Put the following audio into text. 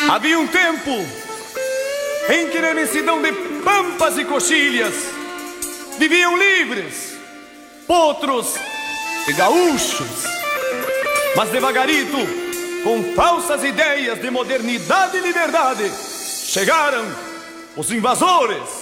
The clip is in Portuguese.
Havia um tempo em que na imensidão de pampas e coxilhas viviam livres potros e gaúchos. Mas devagarito, com falsas ideias de modernidade e liberdade, chegaram os invasores.